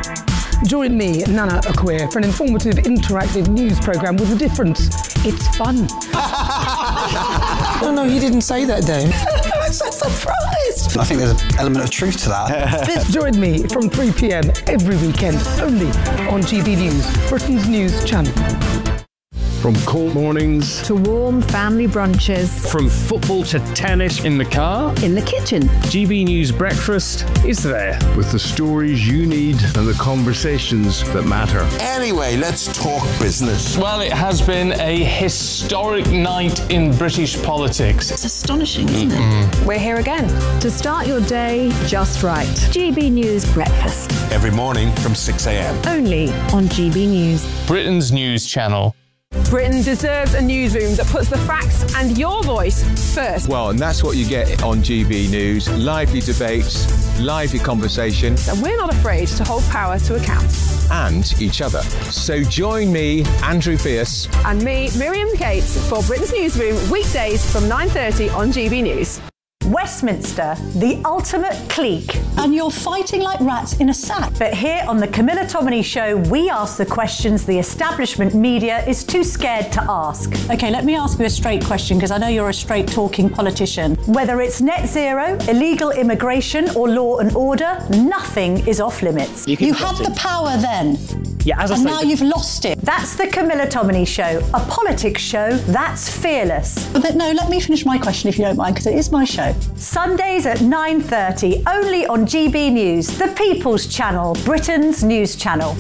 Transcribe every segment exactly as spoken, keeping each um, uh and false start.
Join me, Nana Akua, for an informative, interactive news programme with a difference. It's fun. No, no, you didn't say that, Dave. I'm so surprised. I think there's an element of truth to that. Join me from three p.m. every weekend, only on G B News, Britain's news channel. From cold mornings to warm family brunches, from football to tennis in the car, in the kitchen, G B News Breakfast is there with the stories you need and the conversations that matter. Anyway, let's talk business. Well, it has been a historic night in British politics. It's astonishing, isn't mm-hmm. it? We're here again to start your day just right. G B News Breakfast. Every morning from six a.m. Only on G B News, Britain's news channel. Britain deserves a newsroom that puts the facts and your voice first. Well, and that's what you get on G B News. Lively debates, lively conversation. And we're not afraid to hold power to account. And each other. So join me, Andrew Pierce. And me, Miriam Cates, for Britain's Newsroom, weekdays from nine thirty on G B News. Westminster, the ultimate clique. And you're fighting like rats in a sack. But here on the Camilla Tominey Show, we ask the questions the establishment media is too scared to ask. OK, let me ask you a straight question, because I know you're a straight-talking politician. Whether it's net zero, illegal immigration or law and order, nothing is off limits. You, you had the power then. Yeah, as I and say, now you've lost it. That's the Camilla Tominey Show, a politics show that's fearless. But then, no, let me finish my question if you don't mind, because it is my show. Sundays at nine thirty, only on G B News, the People's Channel, Britain's news channel.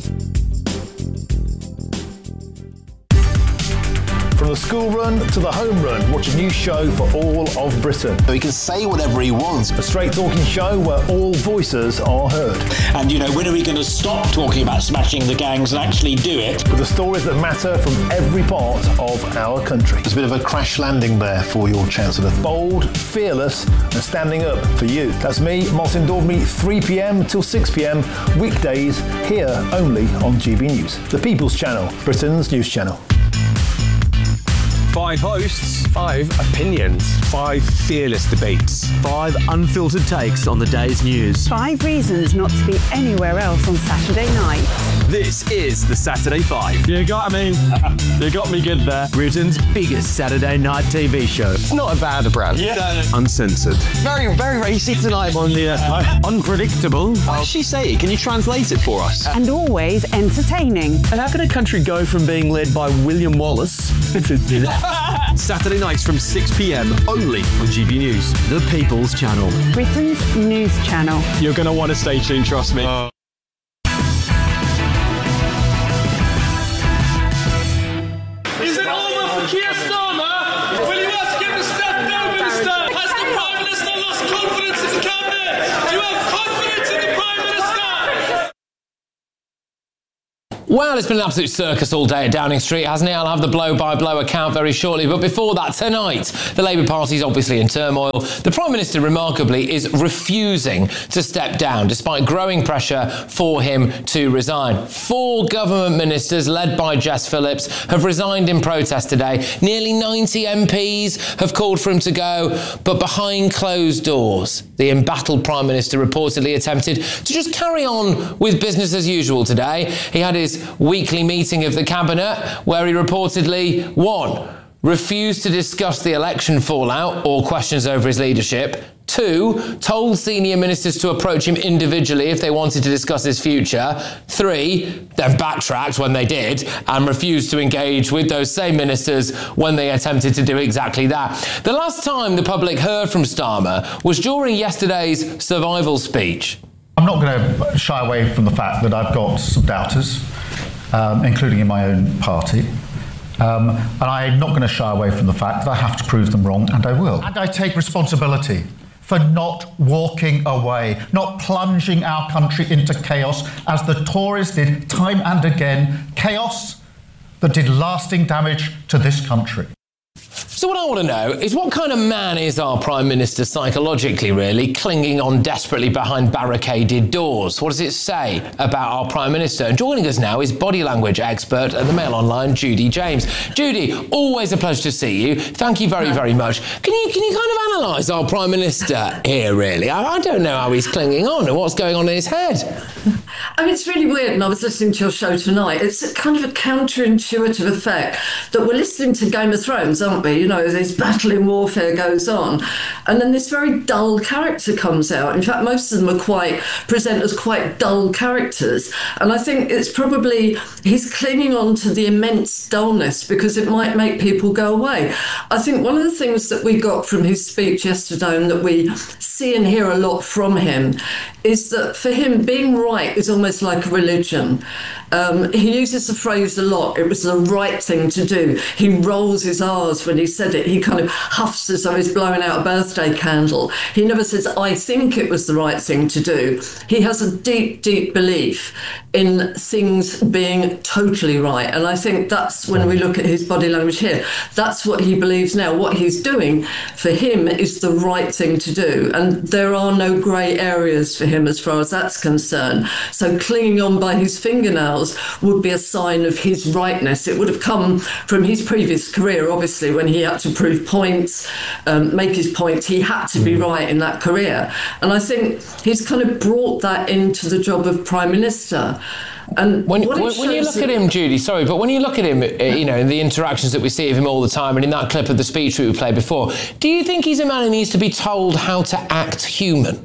From the school run to the home run, watch a new show for all of Britain. So he can say whatever he wants. A straight talking show where all voices are heard. And, you know, when are we going to stop talking about smashing the gangs and actually do it? With the stories that matter from every part of our country. There's a bit of a crash landing there for your Chancellor. Bold, fearless and standing up for you. That's me, Martin Daubney, three p.m. till six p.m. weekdays here only on G B News. The People's Channel, Britain's news channel. Five hosts, five opinions, five fearless debates, five unfiltered takes on the day's news, five reasons not to be anywhere else on Saturday night. This is the Saturday Five. You got me. You got me good there. Britain's biggest Saturday night T V show. It's not a bad brand. Yeah. Uncensored. Very, very racy tonight on the uh, unpredictable. What does she say? Can you translate it for us? And always entertaining. And how can a country go from being led by William Wallace to Saturday nights from six p.m. only on G B News, the People's Channel, Britain's news channel. You're going to want to stay tuned, trust me. Uh. Is it over for Keir Starmer? Will you ask him to step down, Minister? Has the Prime Minister lost confidence in the Cabinet? Do you have confidence in the Prime Minister? Well, it's been an absolute circus all day at Downing Street, hasn't it? I'll have the blow-by-blow account very shortly. But before that, tonight, the Labour Party is obviously in turmoil. The Prime Minister, remarkably, is refusing to step down, despite growing pressure for him to resign. Four government ministers, led by Jess Phillips, have resigned in protest today. Nearly ninety M Ps have called for him to go, but behind closed doors, the embattled Prime Minister reportedly attempted to just carry on with business as usual today. He had his weekly meeting of the Cabinet, where he reportedly, one, refused to discuss the election fallout or questions over his leadership. Two, told senior ministers to approach him individually if they wanted to discuss his future. Three, then backtracked when they did and refused to engage with those same ministers when they attempted to do exactly that. The last time the public heard from Starmer was during yesterday's survival speech. I'm not going to shy away from the fact that I've got some doubters, um, including in my own party. Um, and I'm not going to shy away from the fact that I have to prove them wrong, and I will. And I take responsibility for not walking away, not plunging our country into chaos, as the Tories did time and again, chaos that did lasting damage to this country. So what I want to know is what kind of man is our Prime Minister psychologically, really, clinging on desperately behind barricaded doors? What does it say about our Prime Minister? And joining us now is body language expert at the Mail Online, Judy James. Judy, always a pleasure to see you. Thank you very, very much. Can you can you kind of analyse our Prime Minister here, really? I, I don't know how he's clinging on and what's going on in his head. I mean, it's really weird, and I was listening to your show tonight. It's a kind of a counterintuitive effect that we're listening to Game of Thrones, aren't we? You know, this battle in warfare goes on, and then this very dull character comes out. In fact, most of them are quite present as quite dull characters, and I think it's probably he's clinging on to the immense dullness because it might make people go away. I think one of the things that we got from his speech yesterday and that we see and hear a lot from him is that for him, being right is almost like a religion. Um, he uses the phrase a lot, it was the right thing to do. He rolls his R's when he said it. He kind of huffs as though he's blowing out a birthday candle. He never says, I think it was the right thing to do. He has a deep, deep belief in things being totally right. And I think that's when we look at his body language here. That's what he believes now. What he's doing for him is the right thing to do. And there are no grey areas for him as far as that's concerned. So clinging on by his fingernails would be a sign of his rightness. It would have come from his previous career, obviously, when he had to prove points, um, make his points. He had to be right in that career. And I think he's kind of brought that into the job of Prime Minister. And when, when, when you look at him, Judy, sorry, but when you look at him, you know, in the interactions that we see of him all the time and in that clip of the speech we played before, do you think he's a man who needs to be told how to act human?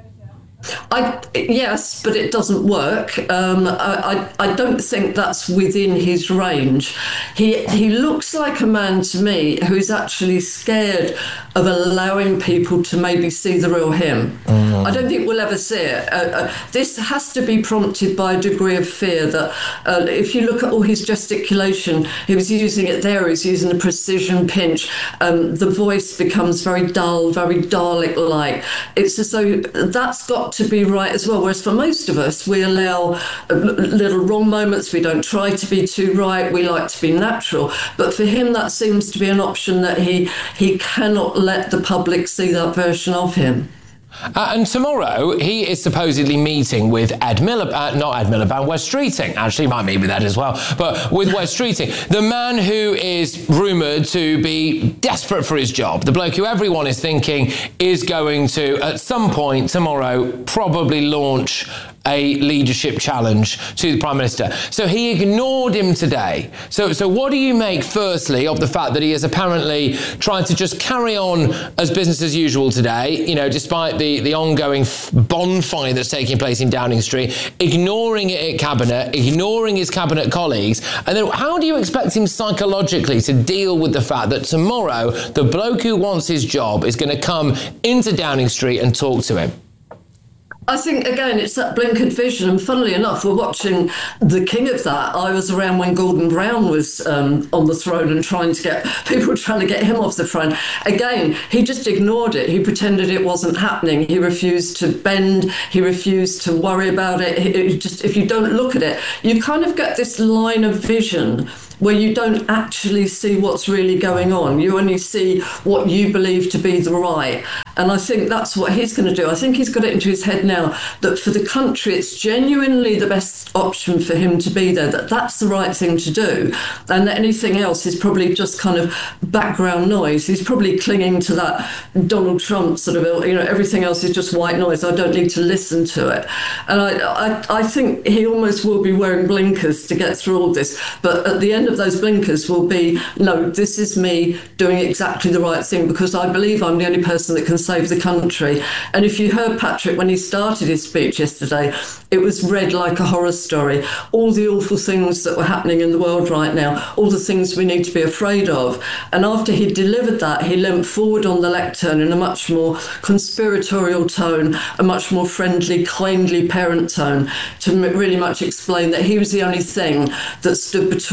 I, yes, but it doesn't work. Um, I, I, I don't think that's within his range. He he looks like a man to me who's actually scared of allowing people to maybe see the real him. Mm. I don't think we'll ever see it. Uh, uh, this has to be prompted by a degree of fear that uh, if you look at all his gesticulation, he was using it there, he's using a precision pinch. Um, the voice becomes very dull, very Dalek-like. It's as though that's got to be right as well, whereas for most of us we allow little wrong moments, we don't try to be too right, we like to be natural, but for him that seems to be an option that he he cannot let the public see that version of him. Uh, and tomorrow, he is supposedly meeting with Ed Miliband, uh, not Ed Miliband, Wes Streeting. Actually, might meet with Ed as well, but with Wes Streeting, the man who is rumoured to be desperate for his job, the bloke who everyone is thinking is going to, at some point tomorrow, probably launch a leadership challenge to the Prime Minister. So he ignored him today. So so what do you make, firstly, of the fact that he is apparently trying to just carry on as business as usual today, you know, despite the, the ongoing f- bonfire that's taking place in Downing Street, ignoring it at Cabinet, ignoring his Cabinet colleagues, and then how do you expect him psychologically to deal with the fact that tomorrow the bloke who wants his job is going to come into Downing Street and talk to him? I think, again, it's that blinkered vision. And funnily enough, we're watching the king of that. I was around when Gordon Brown was um, on the throne and trying to get people trying to get him off the throne. Again, he just ignored it. He pretended it wasn't happening. He refused to bend. He refused to worry about it. It just, if you don't look at it, you kind of get this line of vision where you don't actually see what's really going on. You only see what you believe to be the right. And I think that's what he's going to do. I think he's got it into his head now that for the country, it's genuinely the best option for him to be there, that that's the right thing to do. And that anything else is probably just kind of background noise. He's probably clinging to that Donald Trump sort of, you know, everything else is just white noise. I don't need to listen to it. And I, I, I think he almost will be wearing blinkers to get through all this. But at the end of those blinkers will be, no, this is me doing exactly the right thing because I believe I'm the only person that can save the country. And if you heard Patrick when he started his speech yesterday, it was read like a horror story. All the awful things that were happening in the world right now, all the things we need to be afraid of. And after he delivered that, he leant forward on the lectern in a much more conspiratorial tone, a much more friendly, kindly parent tone, to really much explain that he was the only thing that stood between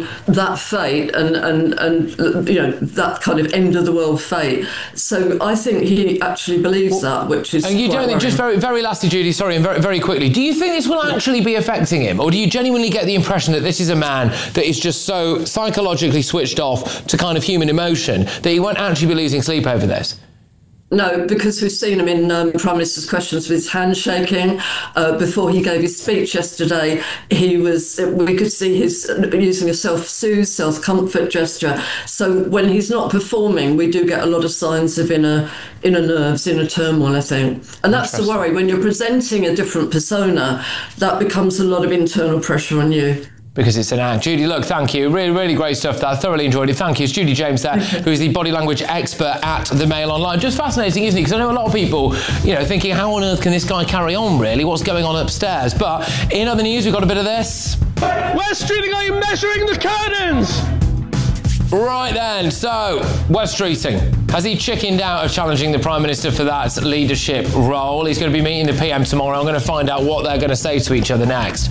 that fate and, and, and, you know, that kind of end of the world fate. So I think he actually believes well, that, which is And you quite don't think, worrying. just very, very lastly, Judy, sorry, and very, very quickly, do you think this will actually be affecting him? Or do you genuinely get the impression that this is a man that is just so psychologically switched off to kind of human emotion that he won't actually be losing sleep over this? No, because we've seen him in um, Prime Minister's questions with his hand shaking. Uh, before he gave his speech yesterday, he was, we could see his using a self-soothe, self-comfort gesture. So when he's not performing, we do get a lot of signs of inner, inner nerves, inner turmoil, I think. And that's the worry. When you're presenting a different persona, that becomes a lot of internal pressure on you. Because it's an act. Judy, look, thank you. Really, really great stuff there. I thoroughly enjoyed it. Thank you. It's Judy James there, who is the body language expert at the Mail Online. Just fascinating, isn't it? Because I know a lot of people, you know, thinking, how on earth can this guy carry on, really? What's going on upstairs? But in other news, we've got a bit of this. West Streeting, are you measuring the curtains? Right then, so, Wes Streeting, has he chickened out of challenging the Prime Minister for that leadership role? He's going to be meeting the P M tomorrow. I'm going to find out what they're going to say to each other next.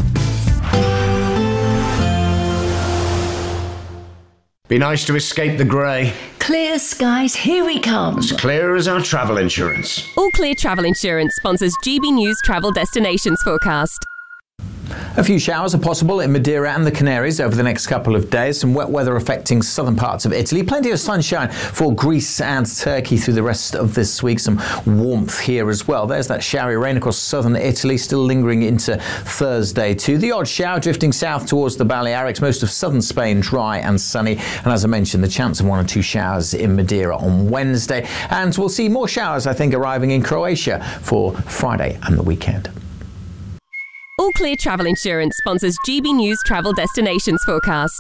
Be nice to escape the grey. Clear skies, here we come. As clear as our travel insurance. All Clear Travel Insurance sponsors G B News Travel Destinations Forecast. A few showers are possible in Madeira and the Canaries over the next couple of days. Some wet weather affecting southern parts of Italy. Plenty of sunshine for Greece and Turkey through the rest of this week. Some warmth here as well. There's that showery rain across southern Italy, still lingering into Thursday too. The odd shower drifting south towards the Balearics. Most of southern Spain dry and sunny. And as I mentioned, the chance of one or two showers in Madeira on Wednesday. And we'll see more showers, I think, arriving in Croatia for Friday and the weekend. All Clear Travel Insurance sponsors G B News Travel Destinations Forecast.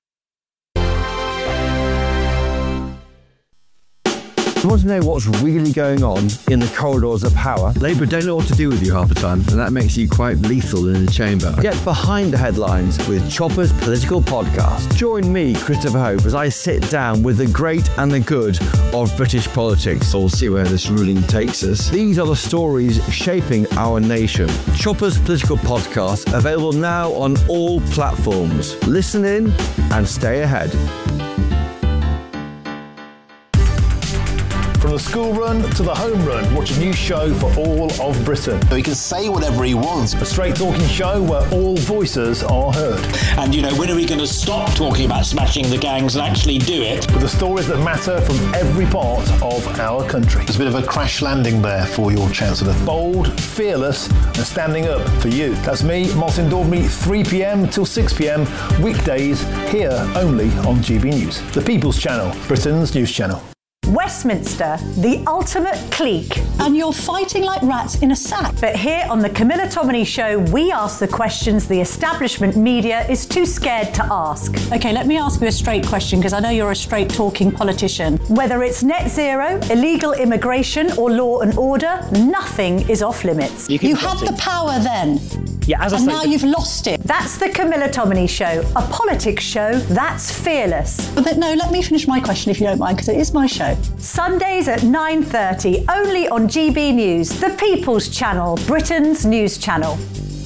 You want to know what's really going on in the corridors of power? Labour don't know what to do with you half the time, and that makes you quite lethal in the chamber. Get behind the headlines with Chopper's Political Podcast. Join me, Christopher Hope, as I sit down with the great and the good of British politics. We'll see where this ruling takes us. These are the stories shaping our nation. Chopper's Political Podcast, available now on all platforms. Listen in and stay ahead. From the school run to the home run, watch a new show for all of Britain. So he can say whatever he wants. A straight talking show where all voices are heard. And, you know, when are we going to stop talking about smashing the gangs and actually do it? With the stories that matter from every part of our country. There's a bit of a crash landing there for your Chancellor. Bold, fearless and standing up for you. That's me, Martin Daubney, three p.m. till six p.m. weekdays here only on G B News. The People's Channel, Britain's news channel. Westminster, the ultimate clique. And you're fighting like rats in a sack. But here on the Camilla Tominey Show, we ask the questions the establishment media is too scared to ask. OK, let me ask you a straight question, because I know you're a straight-talking politician. Whether it's net zero, illegal immigration or law and order, nothing is off limits. You, you had the power then. Yeah, as I and say, now you've lost it. That's the Camilla Tominey Show, a politics show that's fearless. But no, let me finish my question if you don't mind, because it is my show. Sundays at nine thirty, only on G B News, the People's Channel, Britain's news channel.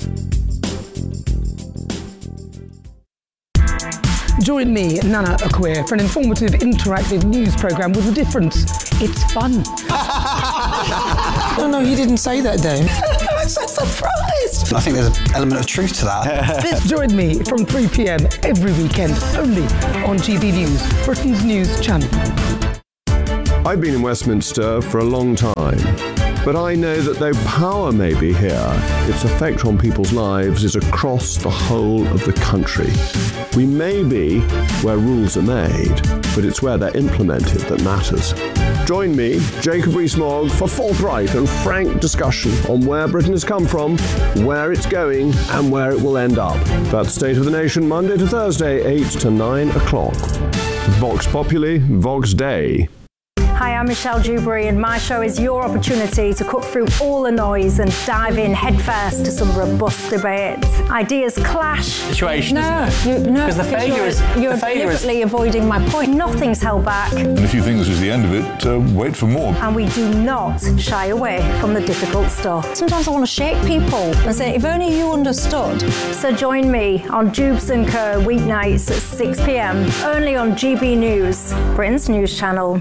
Join me, Nana Akua, for an informative, interactive news programme with a difference. It's fun. No, no, he didn't say that, Dave. I'm so surprised. I think there's an element of truth to that. Join me from three p.m. every weekend, only on G B News, Britain's news channel. I've been in Westminster for a long time, but I know that though power may be here, its effect on people's lives is across the whole of the country. We may be where rules are made, but it's where they're implemented that matters. Join me, Jacob Rees-Mogg, for forthright and frank discussion on where Britain has come from, where it's going, and where it will end up. That's State of the Nation, Monday to Thursday, eight to nine o'clock. Vox Populi, Vox Dei. Hi, I'm Michelle Dewberry, and my show is your opportunity to cut through all the noise and dive in headfirst to some robust debates. Ideas clash. Situation. No, you, no, because the failure you're, is you're the failure deliberately is... avoiding my point. Nothing's held back. And if you think this is the end of it, uh, wait for more. And we do not shy away from the difficult stuff. Sometimes I want to shake people and say, if only you understood. So join me on Jubes and Co weeknights at six p.m. only on G B News, Britain's news channel.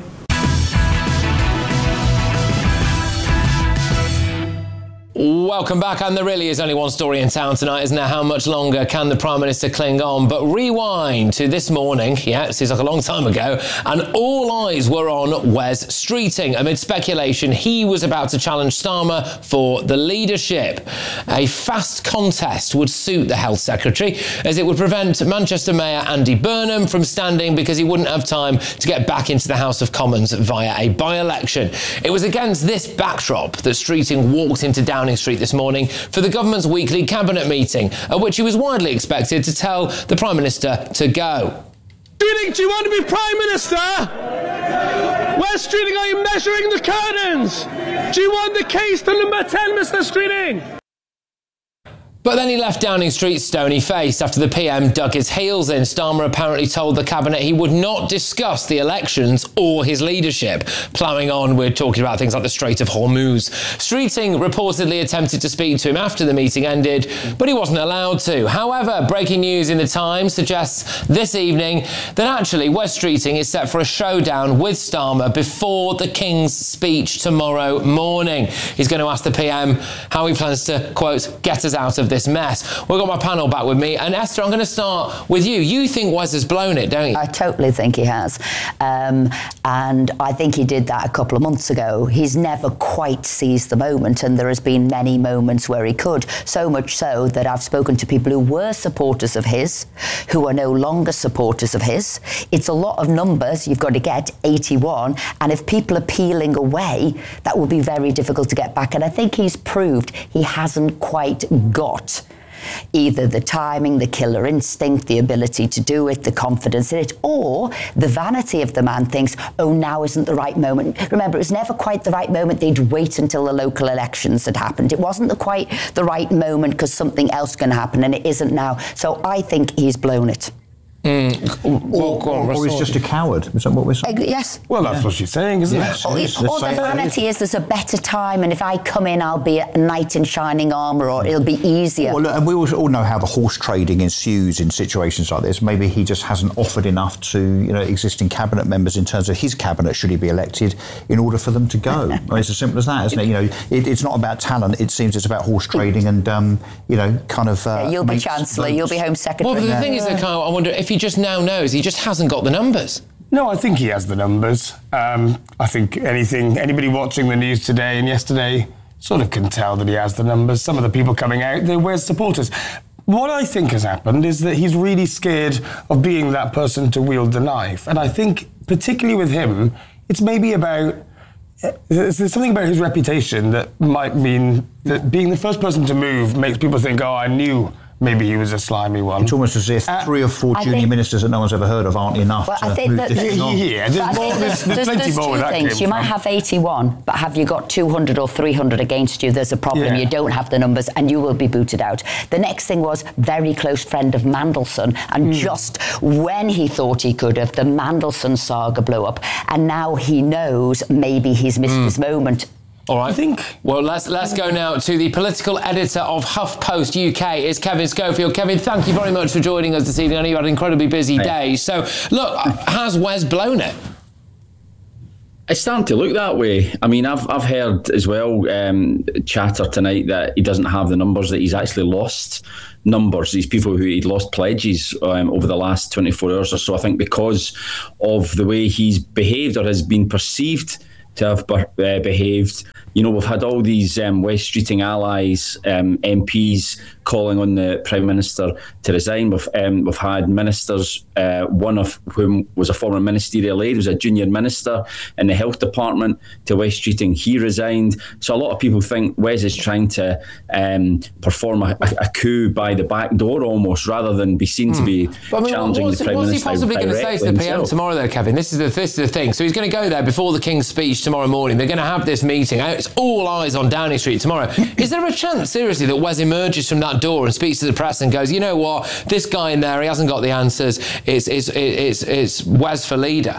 Welcome back, and there really is only one story in town tonight, isn't there? How much longer can the Prime Minister cling on? But rewind to this morning, yeah, it seems like a long time ago, and all eyes were on Wes Streeting amid speculation he was about to challenge Starmer for the leadership. A fast contest would suit the Health Secretary, as it would prevent Manchester Mayor Andy Burnham from standing because he wouldn't have time to get back into the House of Commons via a by-election. It was against this backdrop that Streeting walked into Downing Street this morning for the government's weekly cabinet meeting, at which he was widely expected to tell the Prime Minister to go. Streeting, do you want to be Prime Minister? Wes Streeting, are you measuring the curtains? Do you want the case to number ten, Mister Streeting? But then he left Downing Street stony-faced after the P M dug his heels in. Starmer apparently told the Cabinet he would not discuss the elections or his leadership. Ploughing on, we're talking about things like the Strait of Hormuz. Streeting reportedly attempted to speak to him after the meeting ended, but he wasn't allowed to. However, breaking news in the Times suggests this evening that actually Wes Streeting is set for a showdown with Starmer before the King's speech tomorrow morning. He's going to ask the P M how he plans to, quote, get us out of this this mess. We've got my panel back with me, and Esther, I'm going to start with you. You think Wes has blown it, don't you? I totally think he has, um, and I think he did that a couple of months ago. He's never quite seized the moment, and there has been many moments where he could, so much so that I've spoken to people who were supporters of his, who are no longer supporters of his. It's a lot of numbers you've got to get, eighty-one, and if people are peeling away, that will be very difficult to get back, and I think he's proved he hasn't quite got either the timing, the killer instinct, the ability to do it, the confidence in it, or the vanity of the man thinks, oh, now isn't the right moment. Remember, it was never quite the right moment. They'd wait until the local elections had happened. It wasn't the quite the right moment because something else can happen, and it isn't now. So I think he's blown it. Mm. Or, or, or he's just a coward. Is that what we're saying? Uh, yes. Well, that's yeah. what she's saying, isn't yes. it? Or, yes. or the vanity is there's a better time, and if I come in, I'll be a knight in shining armour, or it'll be easier. Well, look, and we all know how the horse trading ensues in situations like this. Maybe he just hasn't offered enough to, you know, existing cabinet members in terms of his cabinet, should he be elected, in order for them to go. I mean, it's as simple as that, isn't it? You know, it, it's not about talent. It seems it's about horse trading and, um, you know, kind of... Uh, yeah, you'll be Chancellor, you'll be Home Secretary. Well, but the yeah. thing is, that, Kyle, I wonder if he just now knows he just hasn't got the numbers. No, I think he has the numbers. Um, I think anything, anybody watching the news today and yesterday sort of can tell that he has the numbers. Some of the people coming out, they're Wes supporters. What I think has happened is that he's really scared of being that person to wield the knife. And I think, particularly with him, it's maybe about... There's something about his reputation that might mean that being the first person to move makes people think, oh, I knew... maybe he was a slimy one. It's almost as if uh, three or four I junior think, ministers that no one's ever heard of aren't enough well, to I think move that, this thing on. Yeah, there's, more, there's, there's, there's plenty there's more where two that things. came You from. might have eighty-one, but have you got two hundred or three hundred against you, there's a problem. Yeah. You don't have the numbers and you will be booted out. The next thing was very close friend of Mandelson, and mm. just when he thought he could have, the Mandelson saga blew up, and now he knows maybe he's missed mm. his moment. All right. I think. Well, let's let's go now to the political editor of HuffPost U K. Is Kevin Schofield. Kevin, thank you very much for joining us this evening. I know you had an incredibly busy day. So, look, has Wes blown it? It's starting to look that way. I mean, I've I've heard as well um, chatter tonight that he doesn't have the numbers, that he's actually lost numbers. These people who he'd lost pledges um, over the last twenty-four hours or so. I think because of the way he's behaved or has been perceived to have uh, behaved, you know, we've had all these um, West Streeting allies, um, M Ps calling on the Prime Minister to resign. We've, um, we've had ministers, uh, one of whom was a former ministerial aide, was a junior minister in the Health Department to West Streeting. He resigned. So a lot of people think Wes is trying to um, perform a, a coup by the back door almost, rather than be seen mm. to be but, I mean, challenging what's, the Prime what's Minister. What's he possibly going to say to the P M himself. tomorrow, though, Kevin? This is the this is the thing. So he's going to go there before the King's speech tomorrow morning. They're going to have this meeting. It's all eyes on Downing Street tomorrow. Is there a chance, seriously, that Wes emerges from that door and speaks to the press and goes, you know what, this guy in there, he hasn't got the answers. It's it's it's it's Wes for leader.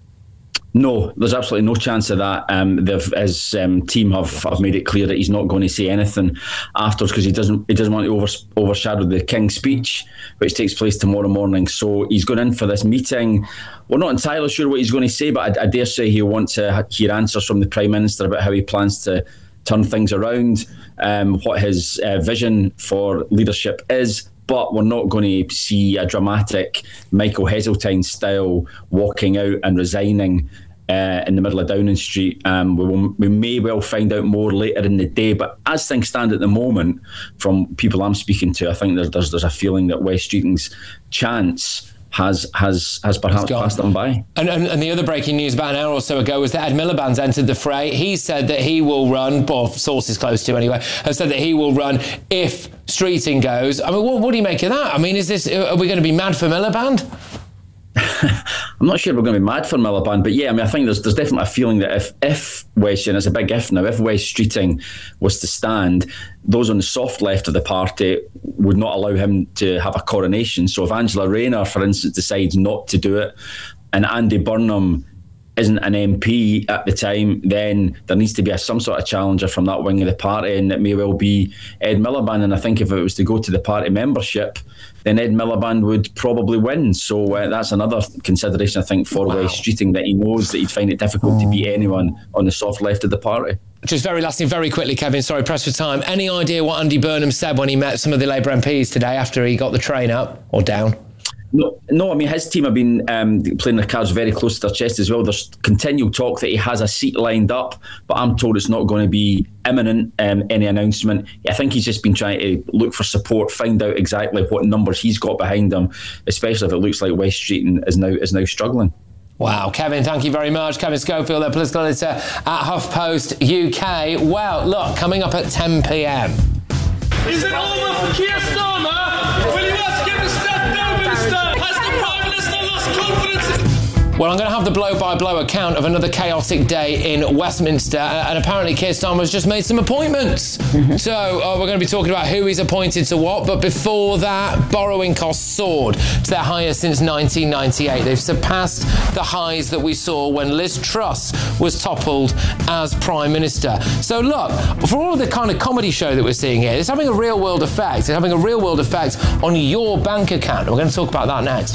No, there's absolutely no chance of that. Um, his um, team have, have made it clear that he's not going to say anything afterwards because he doesn't he doesn't want to over, overshadow the King's speech, which takes place tomorrow morning. So he's going in for this meeting. We're not entirely sure what he's going to say, but I, I dare say he'll want to hear answers from the Prime Minister about how he plans to turn things around, um, what his uh, vision for leadership is. But we're not going to see a dramatic Michael Heseltine style walking out and resigning uh, in the middle of Downing Street. Um, we, will, we may well find out more later in the day. But as things stand at the moment, from people I'm speaking to, I think there's there's, there's a feeling that West Streeting's chance has has has perhaps passed them by. And, and and the other breaking news about an hour or so ago was that Ed Miliband's entered the fray. He said that he will run, or sources close to anyway, have said that he will run if Streeting goes. I mean, what, what do you make of that? I mean, is this, are we going to be mad for Miliband? I'm not sure we're going to be mad for Miliband, but yeah, I mean, I think there's there's definitely a feeling that if if West, and it's a big if now, if West Streeting was to stand, those on the soft left of the party would not allow him to have a coronation. So if Angela Rayner, for instance, decides not to do it, and Andy Burnham isn't an M P at the time, then there needs to be a, some sort of challenger from that wing of the party, and it may well be Ed Miliband. And I think if it was to go to the party membership, then Ed Miliband would probably win. So uh, that's another consideration, I think, for wow. West Streeting, that he knows that he'd find it difficult oh. to beat anyone on the soft left of the party. Just very last thing, very quickly, Kevin, sorry, press for time. Any idea what Andy Burnham said when he met some of the Labour M Ps today after he got the train up or down? No, no. I mean, his team have been um, playing their cards very close to their chest as well. There's continual talk that he has a seat lined up, but I'm told it's not going to be imminent, um, any announcement. I think he's just been trying to look for support, find out exactly what numbers he's got behind him, especially if it looks like West Streeting is now is now struggling. Wow, Kevin, thank you very much. Kevin Schofield, their political editor at HuffPost U K. Well, look, coming up at ten p.m. Is it over for Keir Starmer? Will you ask him to step down, Minister? Has the Prime Minister lost confidence in... Well, I'm going to have the blow-by-blow account of another chaotic day in Westminster, and apparently Keir Starmer has just made some appointments. Mm-hmm. So uh, we're going to be talking about who he's appointed to what, but before that, borrowing costs soared to their highest since nineteen ninety-eight. They've surpassed the highs that we saw when Liz Truss was toppled as Prime Minister. So look, for all of the kind of comedy show that we're seeing here, it's having a real-world effect. It's having a real-world effect on your bank account. We're going to talk about that next.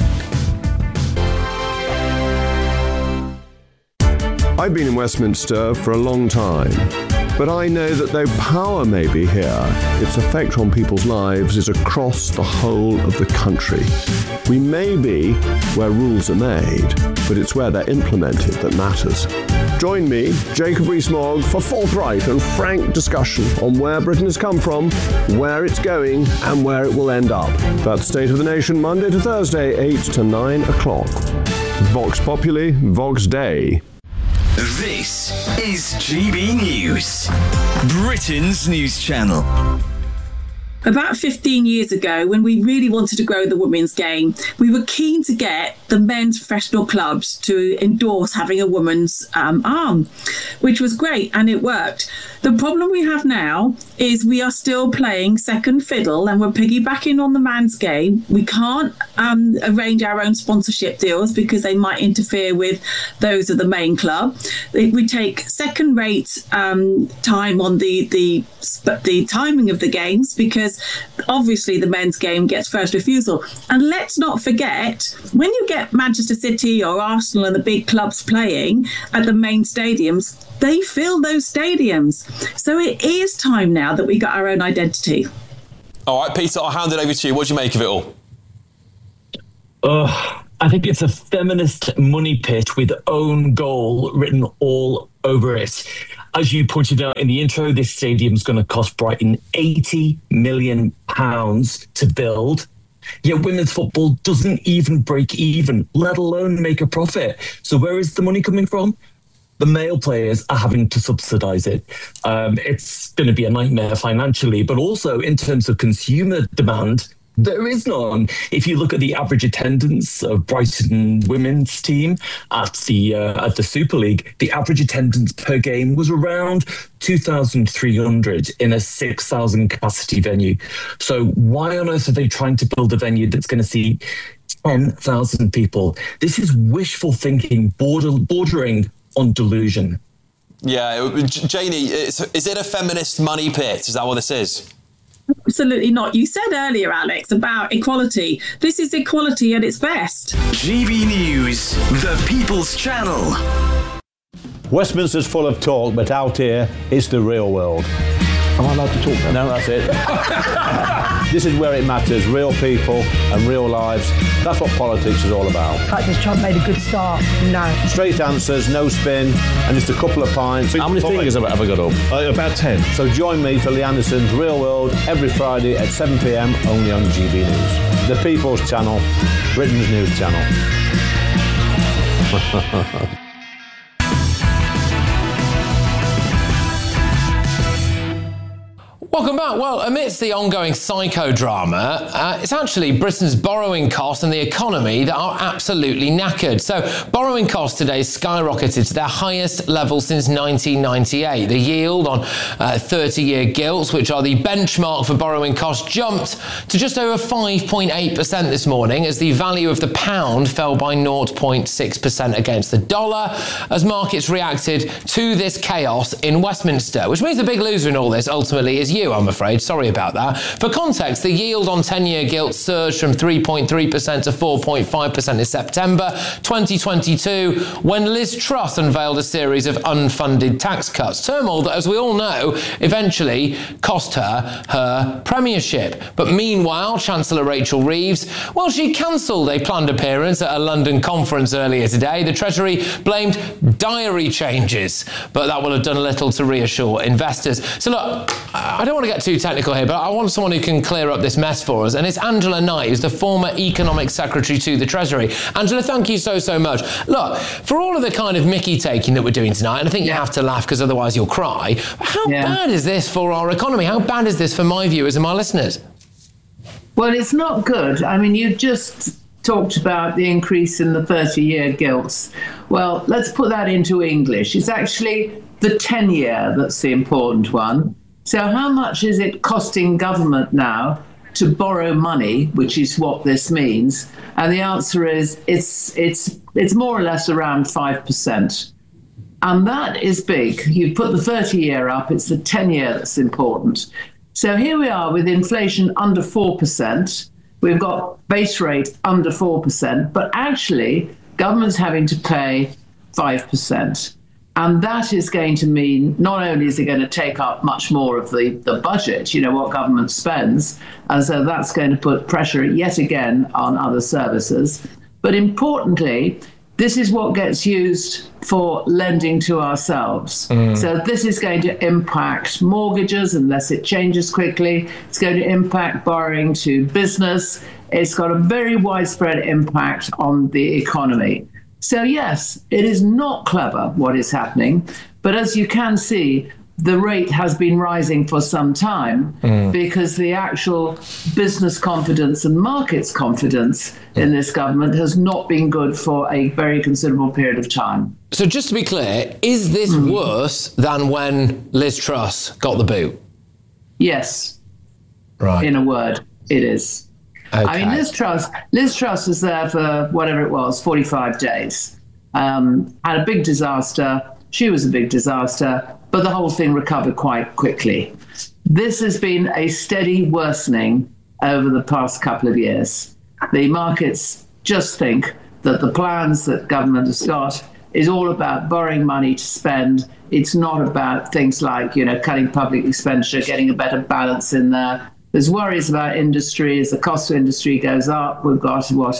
I've been in Westminster for a long time, but I know that though power may be here, its effect on people's lives is across the whole of the country. We may be where rules are made, but it's where they're implemented that matters. Join me, Jacob Rees-Mogg, for forthright and frank discussion on where Britain has come from, where it's going, and where it will end up. That's State of the Nation, Monday to Thursday, eight to nine o'clock. Vox Populi, Vox Dei. This is G B News, Britain's news channel. About fifteen years ago, when we really wanted to grow the women's game, we were keen to get the men's professional clubs to endorse having a woman's um, arm, which was great, and it worked. The problem we have now is we are still playing second fiddle, and we're piggybacking on the man's game. We can't um, arrange our own sponsorship deals because they might interfere with those of the main club. We take second-rate um, time on the, the the timing of the games because obviously the men's game gets first refusal. And let's not forget, when you get Manchester City or Arsenal and the big clubs playing at the main stadiums, they fill those stadiums. So it is time now that we got our own identity. All right, Peter, I'll hand it over to you. What do you make of it all? Oh, I think it's a feminist money pit with own goal written all over it. As you pointed out in the intro, this stadium's going to cost Brighton eighty million pounds to build. Yet women's football doesn't even break even, let alone make a profit. So where is the money coming from? The male players are having to subsidise it. Um, it's going to be a nightmare financially, but also in terms of consumer demand, there is none. If you look at the average attendance of Brighton women's team at the uh, at the Super League, the average attendance per game was around two thousand three hundred in a six thousand capacity venue. So why on earth are they trying to build a venue that's going to see ten thousand people? This is wishful thinking, border, bordering on delusion. Yeah, Janie, is it a feminist money pit? Is that what this is? Absolutely not. You said earlier, Alex, about equality. This is equality at its best. G B News, the People's Channel. Westminster's full of talk, but out here, it's the real world. Am I allowed to talk now? No, that's it. This is where it matters, real people and real lives. That's what politics is all about. In fact, has Trump made a good start? No. Straight answers, no spin, and just a couple of pints. How many fingers have I ever got up? Uh, about ten. So join me for Lee Anderson's Real World every Friday at seven p m only on G B News. The People's Channel, Britain's news channel. Welcome back. Well, amidst the ongoing psychodrama, uh, it's actually Britain's borrowing costs and the economy that are absolutely knackered. So borrowing costs today skyrocketed to their highest level since nineteen ninety-eight. The yield on uh, thirty-year gilts, which are the benchmark for borrowing costs, jumped to just over five point eight percent this morning as the value of the pound fell by zero point six percent against the dollar as markets reacted to this chaos in Westminster, which means the big loser in all this ultimately is you, I'm afraid. Sorry about that. For context, the yield on ten-year gilts surged from three point three percent to four point five percent in September twenty twenty-two when Liz Truss unveiled a series of unfunded tax cuts. Turmoil that, as we all know, eventually cost her her premiership. But meanwhile, Chancellor Rachel Reeves, well, she cancelled a planned appearance at a London conference earlier today. The Treasury blamed diary changes, but that will have done little to reassure investors. So look, I don't want to get too technical here, but I want someone who can clear up this mess for us, and it's Angela Knight, who's the former Economic Secretary to the Treasury. Angela, thank you so, so much. Look, for all of the kind of Mickey taking that we're doing tonight, and I think you have to laugh because otherwise you'll cry, how yeah. bad is this for our economy? How bad is this for my viewers and my listeners? Well, it's not good. I mean, you just talked about the increase in the thirty-year gilts. Well, let's put that into English. It's actually the ten-year that's the important one. So how much is it costing government now to borrow money, which is what this means? And the answer is it's it's it's more or less around five percent. And that is big. You put the thirty-year up, it's the ten-year that's important. So here we are with inflation under four percent. We've got base rate under four percent, but actually government's having to pay five percent. And that is going to mean not only is it going to take up much more of the, the budget, you know, what government spends, and so that's going to put pressure yet again on other services. But importantly, this is what gets used for lending to ourselves. Mm. So this is going to impact mortgages unless it changes quickly. It's going to impact borrowing to business. It's got a very widespread impact on the economy. So yes, it is not clever what is happening, but as you can see, the rate has been rising for some time mm. because the actual business confidence and markets confidence mm. in this government has not been good for a very considerable period of time. So just to be clear, is this mm. worse than when Liz Truss got the boot? Yes. Right. In a word, it is. Okay. I mean, Liz Truss, Liz Truss was there for whatever it was, forty-five days, um, had a big disaster. She was a big disaster, but the whole thing recovered quite quickly. This has been a steady worsening over the past couple of years. The markets just think that the plans that government has got is all about borrowing money to spend. It's not about things like, you know, cutting public expenditure, getting a better balance in there. There's worries about industry. As the cost of industry goes up, we've got, what,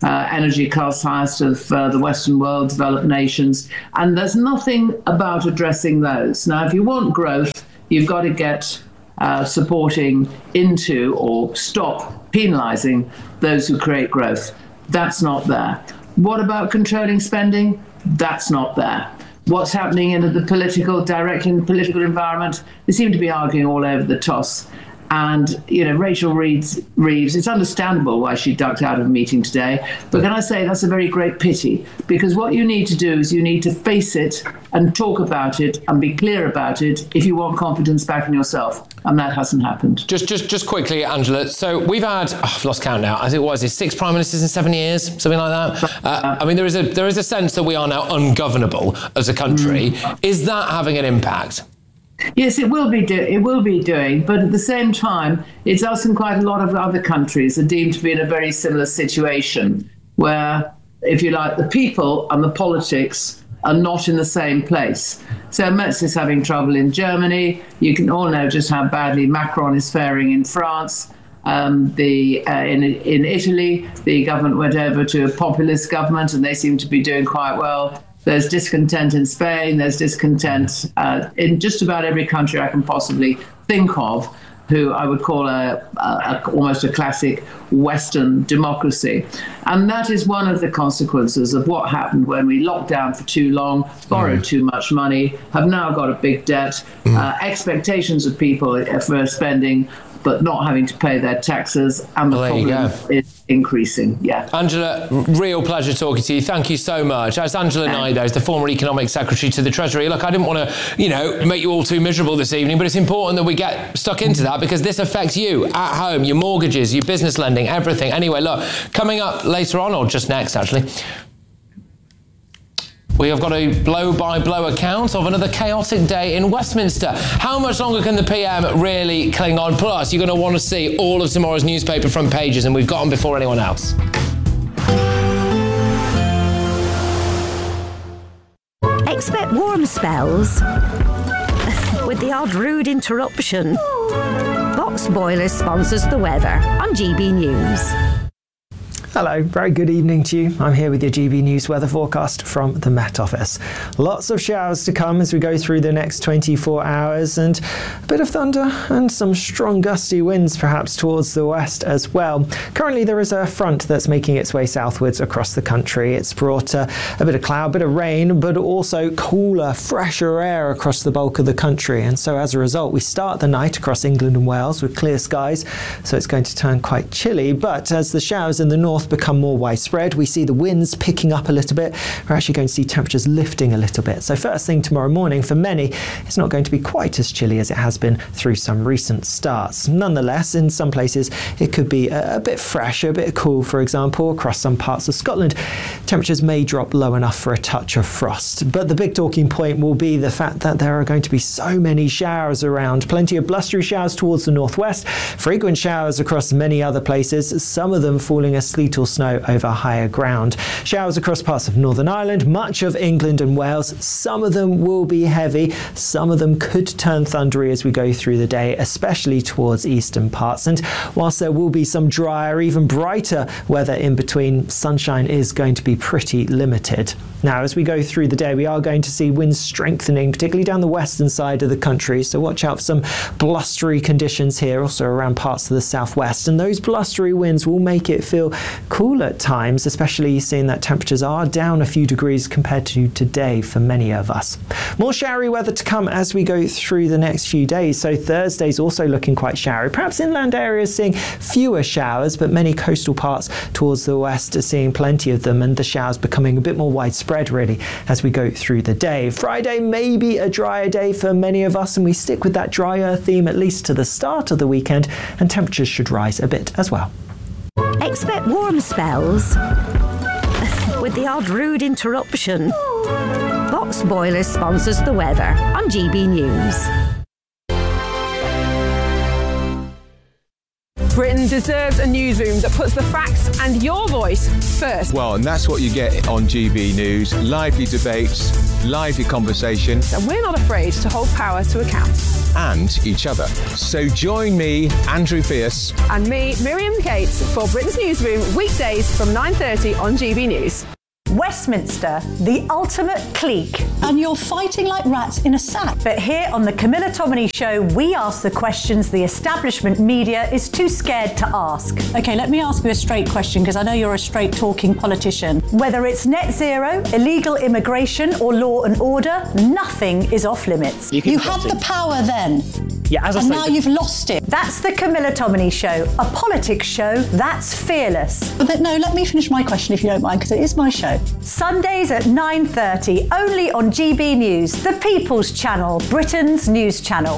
uh, energy costs, highest of uh, the Western world, developed nations. And there's nothing about addressing those. Now, if you want growth, you've got to get uh, supporting into or stop penalising those who create growth. That's not there. What about controlling spending? That's not there. What's happening in the political, directing the political environment? They seem to be arguing all over the toss. And, you know, Rachel Reeves, Reeves, it's understandable why she ducked out of a meeting today. But can I say that's a very great pity? Because what you need to do is you need to face it and talk about it and be clear about it if you want confidence back in yourself. And that hasn't happened. Just just, just quickly, Angela. So we've had, oh, I've lost count now. I think, what is it, six prime ministers in seven years? Something like that? Uh, I mean, there is a there is a sense that we are now ungovernable as a country. Mm. Is that having an impact? Yes, it will be do- it will be doing, but at the same time, it's us and quite a lot of other countries are deemed to be in a very similar situation, where, if you like, the people and the politics are not in the same place. So Metz is having trouble in Germany. You can all know just how badly Macron is faring in France. Um, the uh, in in Italy, the government went over to a populist government, and they seem to be doing quite well. There's discontent in Spain. There's discontent uh, in just about every country I can possibly think of, who I would call a, a, a almost a classic Western democracy. And that is one of the consequences of what happened when we locked down for too long, borrowed mm. too much money, have now got a big debt, mm. uh, expectations of people for spending, but not having to pay their taxes, and the well, problem is increasing. Yeah. Angela, real pleasure talking to you. Thank you so much. That's Angela Knight, though, the former Economic Secretary to the Treasury. Look, I didn't want to, you know, make you all too miserable this evening, but it's important that we get stuck into that because this affects you at home, your mortgages, your business lending, everything. Anyway, look, coming up later on, or just next, actually, we have got a blow-by-blow account of another chaotic day in Westminster. How much longer can the P M really cling on? Plus, you're going to want to see all of tomorrow's newspaper front pages, and we've got them before anyone else. Expect warm spells with the odd rude interruption. Box Boilers sponsors the weather on G B News. Hello, very good evening to you. I'm here with your G B News weather forecast from the Met Office. Lots of showers to come as we go through the next twenty-four hours, and a bit of thunder and some strong gusty winds perhaps towards the west as well. Currently there is a front that's making its way southwards across the country. It's brought uh, a bit of cloud, a bit of rain, but also cooler, fresher air across the bulk of the country. And so as a result, we start the night across England and Wales with clear skies, so it's going to turn quite chilly. But as the showers in the north become more widespread, we see the winds picking up a little bit. We're actually going to see temperatures lifting a little bit. So first thing tomorrow morning, for many, it's not going to be quite as chilly as it has been through some recent starts. Nonetheless, in some places, it could be a, a bit fresh, a bit cool, for example, across some parts of Scotland. Temperatures may drop low enough for a touch of frost. But the big talking point will be the fact that there are going to be so many showers around. Plenty of blustery showers towards the northwest, frequent showers across many other places, some of them falling as sleet or snow over higher ground. Showers across parts of Northern Ireland, much of England and Wales. Some of them will be heavy. Some of them could turn thundery as we go through the day, especially towards eastern parts. And whilst there will be some drier, even brighter weather in between, sunshine is going to be pretty limited. Now, as we go through the day, we are going to see winds strengthening, particularly down the western side of the country. So watch out for some blustery conditions here, also around parts of the southwest. And those blustery winds will make it feel cool at times, especially seeing that temperatures are down a few degrees compared to today for many of us. More showery weather to come as we go through the next few days. So Thursday's also looking quite showery. Perhaps inland areas seeing fewer showers, but many coastal parts towards the west are seeing plenty of them, and the showers becoming a bit more widespread really as we go through the day. Friday may be a drier day for many of us, and we stick with that drier theme at least to the start of the weekend, and temperatures should rise a bit as well. Expect warm spells with the odd rude interruption. Box Boilers sponsors the weather on G B News. Britain deserves a newsroom that puts the facts and your voice first. Well, and that's what you get on G B News. Lively debates, lively conversation. And we're not afraid to hold power to account. and each other. So join me, Andrew Fierce. And me, Miriam Cates, for Britain's Newsroom, weekdays from nine thirty on G B News. Westminster, the ultimate clique. And you're fighting like rats in a sack. But here on the Camilla Tominey Show, we ask the questions the establishment media is too scared to ask. OK, let me ask you a straight question, because I know you're a straight-talking politician. Whether it's net zero, illegal immigration or law and order, nothing is off limits. You, you had the power then. Yeah, as I and say, now you've lost it. That's the Camilla Tominey Show, a politics show that's fearless. But then, no, let me finish my question if you don't mind, because it is my show. Sundays at nine thirty, only on G B News, the People's Channel, Britain's news channel.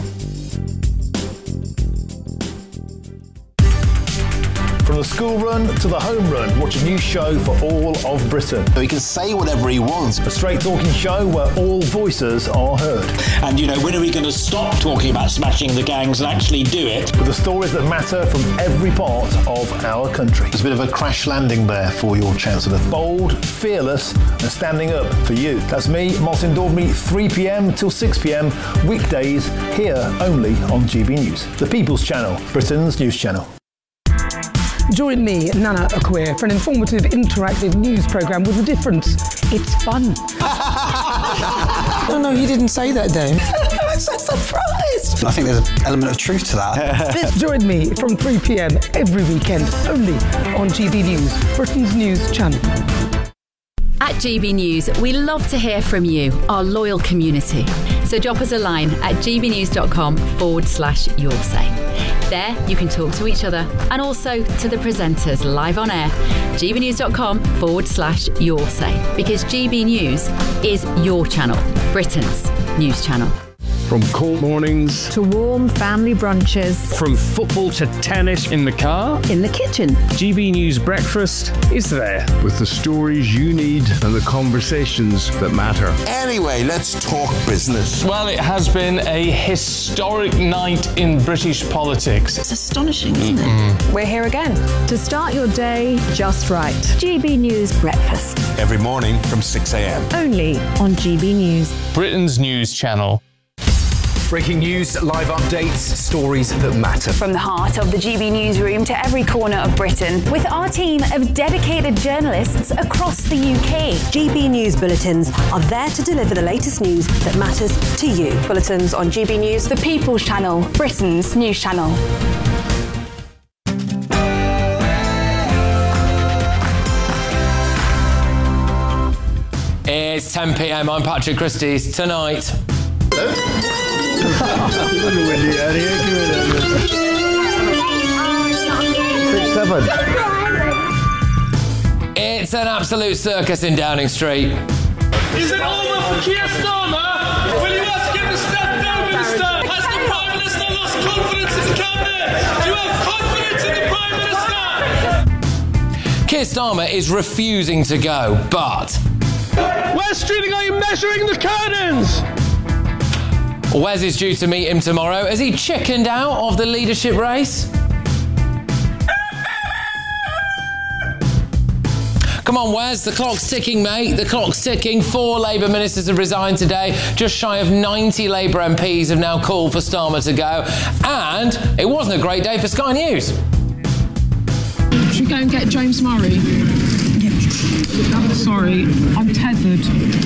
From the school run to the home run, watch a new show for all of Britain. So he can say whatever he wants. A straight talking show where all voices are heard. And, you know, when are we going to stop talking about smashing the gangs and actually do it? With the stories that matter from every part of our country. There's a bit of a crash landing there for your Chancellor. Bold, fearless and standing up for you. That's me, Martin Daubney, three p.m. till six p.m. weekdays here only on G B News. The People's Channel, Britain's news channel. Join me, Nana Akwe, for an informative, interactive news programme with a difference. It's fun. No, no, you didn't say that, Dave. I'm so surprised. I think there's an element of truth to that. Join me from three p.m. every weekend, only on G B News, Britain's news channel. At G B News, we love to hear from you, our loyal community. So drop us a line at gbnews.com forward slash your say. There, you can talk to each other and also to the presenters live on air. gbnews.com forward slash your say. Because G B News is your channel, Britain's news channel. From cold mornings to warm family brunches, from football to tennis in the car, in the kitchen. G B News Breakfast is there with the stories you need and the conversations that matter. Anyway, let's talk business. Well, it has been a historic night in British politics. It's astonishing, isn't it? We're here again to start your day just right. G B News Breakfast. Every morning from six a.m. Only on G B News. Britain's news channel. Breaking news, live updates, stories that matter. From the heart of the G B Newsroom to every corner of Britain. With our team of dedicated journalists across the U K. G B News bulletins are there to deliver the latest news that matters to you. Bulletins on G B News, the People's Channel, Britain's news channel. It's ten p.m. I'm Patrick Christys. Tonight. It's an absolute circus in Downing Street. Is it over for Keir Starmer? Will you ask him to step down, Minister? Has the Prime Minister lost confidence in the Cabinet? Do you have confidence in the Prime Minister? Keir Starmer is refusing to go, but... Where Streeting are you measuring the curtains? Wes is due to meet him tomorrow. Has he chickened out of the leadership race? Come on, Wes, the clock's ticking, mate. The clock's ticking. Four Labour ministers have resigned today. Just shy of ninety Labour M Ps have now called for Starmer to go. And it wasn't a great day for Sky News. Should we go and get James Murray? Oh, sorry, I'm tethered.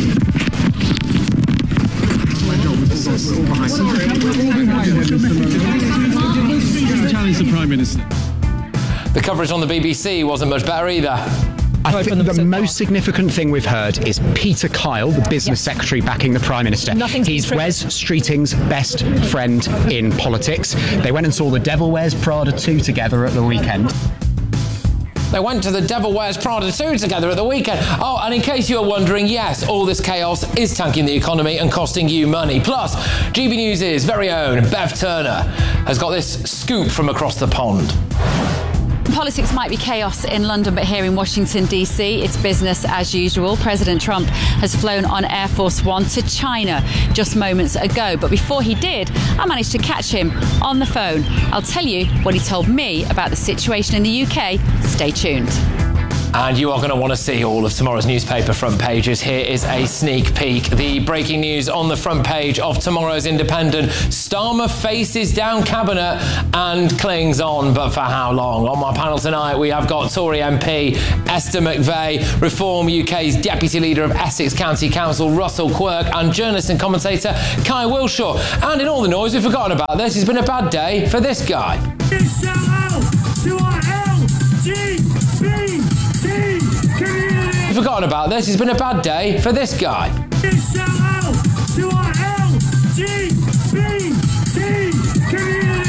Challenge the Prime Minister. The coverage on the B B C wasn't much better either. I think the most significant thing we've heard is Peter Kyle, the business yep. secretary backing the Prime Minister. Nothing's He's Wes Streeting's best friend in politics. They went and saw The Devil Wears Prada two together at the weekend. They went to The Devil Wears Prada two together at the weekend. Oh, and in case you're wondering, yes, all this chaos is tanking the economy and costing you money. Plus, G B News' very own Bev Turner has got this scoop from across the pond. Politics might be chaos in London, but here in Washington, D C, it's business as usual. President Trump has flown on Air Force One to China just moments ago. But before he did, I managed to catch him on the phone. I'll tell you what he told me about the situation in the U K. Stay tuned. And you are going to want to see all of tomorrow's newspaper front pages. Here is a sneak peek. The breaking news on the front page of tomorrow's Independent. Starmer faces down Cabinet and clings on, but for how long? On my panel tonight, we have got Tory M P Esther McVeigh, Reform U K's Deputy Leader of Essex County Council, Russell Quirk, and journalist and commentator Kai Wilshaw. And in all the noise, we've forgotten about this. It's been a bad day for this guy. Shout out to our L G B T community. We've forgotten about this. It's been a bad day for this guy. Shout out to our